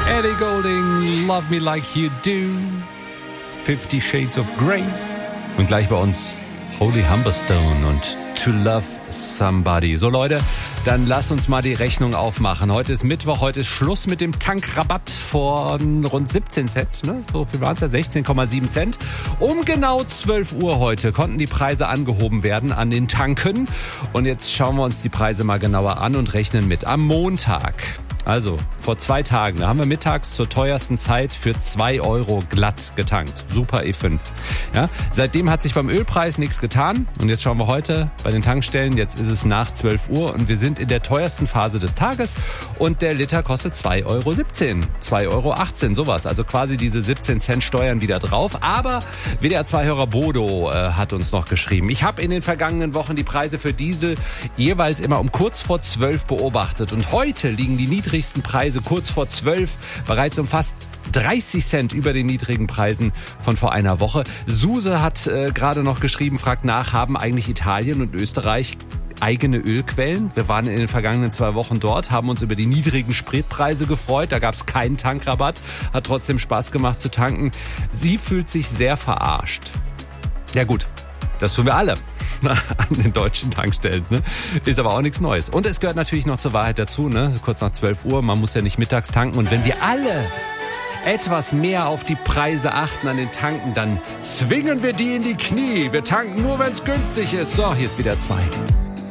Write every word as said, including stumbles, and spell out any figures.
Ellie Goulding, Love Me Like You Do, Fifty Shades of Grey und gleich bei uns Holy Humberstone und To Love Somebody. So Leute, dann lass uns mal die Rechnung aufmachen. Heute ist Mittwoch, heute ist Schluss mit dem Tankrabatt von rund siebzehn Cent. Ne? So viel waren es ja, sechzehn Komma sieben Cent. Um genau zwölf Uhr heute konnten die Preise angehoben werden an den Tanken. Und jetzt schauen wir uns die Preise mal genauer an und rechnen mit. Am Montag, also vor zwei Tagen, da haben wir mittags zur teuersten Zeit für zwei Euro glatt getankt. Super E fünf. Ja, seitdem hat sich beim Ölpreis nichts getan. Und jetzt schauen wir heute bei den Tankstellen. Jetzt ist es nach zwölf Uhr und wir sind in der teuersten Phase des Tages. Und der Liter kostet zwei Euro siebzehn, zwei Euro achtzehn, sowas. Also quasi diese siebzehn Cent Steuern wieder drauf. Aber W D R zwei Hörer Bodo äh, hat uns noch geschrieben. Ich habe in den vergangenen Wochen die Preise für Diesel jeweils immer um kurz vor zwölf beobachtet. Und heute liegen die niedrigsten Preise kurz vor zwölf bereits um fast dreißig Cent über den niedrigen Preisen von vor einer Woche. Suse hat äh, gerade noch geschrieben, fragt nach, haben eigentlich Italien und Österreich eigene Ölquellen? Wir waren in den vergangenen zwei Wochen dort, haben uns über die niedrigen Spritpreise gefreut. Da gab es keinen Tankrabatt, hat trotzdem Spaß gemacht zu tanken. Sie fühlt sich sehr verarscht. Ja gut, das tun wir alle an den deutschen Tankstellen. Ne? Ist aber auch nichts Neues. Und es gehört natürlich noch zur Wahrheit dazu, ne? Kurz nach zwölf Uhr, man muss ja nicht mittags tanken. Und wenn wir alle etwas mehr auf die Preise achten an den Tanken, dann zwingen wir die in die Knie. Wir tanken nur, wenn es günstig ist. So, hier ist wieder zwei.